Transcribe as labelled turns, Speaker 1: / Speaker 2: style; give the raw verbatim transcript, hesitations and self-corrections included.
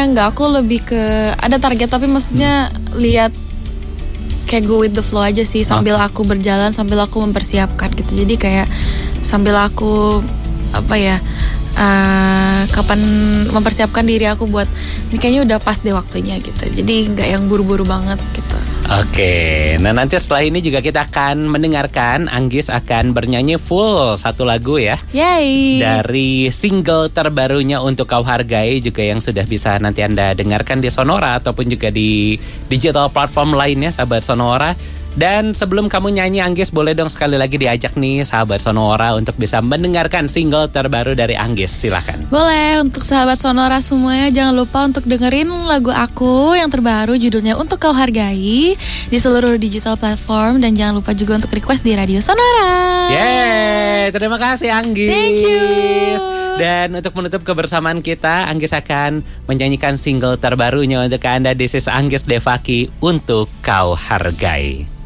Speaker 1: enggak, aku lebih ke ada target tapi maksudnya hmm. lihat kayak go with the flow aja sih sambil oh. aku berjalan, sambil aku mempersiapkan gitu. Jadi kayak sambil aku apa ya uh, kapan mempersiapkan diri aku buat ini kayaknya udah pas deh waktunya gitu. Jadi nggak yang buru-buru banget gitu.
Speaker 2: Oke, nah nanti setelah ini juga kita akan mendengarkan Anggis akan bernyanyi full satu lagu ya.
Speaker 1: Yay.
Speaker 2: Dari single terbarunya Untuk Kau Hargai juga yang sudah bisa nanti Anda dengarkan di Sonora ataupun juga di digital platform lainnya sahabat Sonora. Dan sebelum kamu nyanyi Anggis, boleh dong sekali lagi diajak nih sahabat Sonora untuk bisa mendengarkan single terbaru dari Anggis. Silakan.
Speaker 1: Boleh, untuk sahabat Sonora semuanya jangan lupa untuk dengerin lagu aku yang terbaru judulnya Untuk Kau Hargai di seluruh digital platform, dan jangan lupa juga untuk request di Radio Sonora.
Speaker 2: Yeay, terima kasih Anggis.
Speaker 1: Thank you.
Speaker 2: Dan untuk menutup kebersamaan kita, Anggis akan menyanyikan single terbarunya untuk Anda. This is Anggis Devaki, Untuk Kau Hargai.